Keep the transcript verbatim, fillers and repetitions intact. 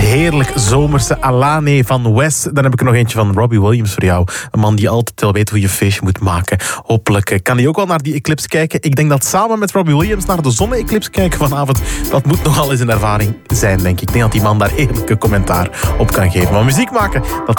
heerlijk zomerse Alane van Wes. Dan heb ik er nog eentje van Robbie Williams voor jou. Een man die altijd wel weet hoe je een feestje moet maken. Hopelijk kan hij ook wel naar die eclipse kijken. Ik denk dat samen met Robbie Williams naar de zonne-eclipse kijken vanavond, dat moet nogal eens een ervaring zijn, denk ik. Ik denk dat die man daar heerlijke commentaar op kan geven. Maar muziek maken, dat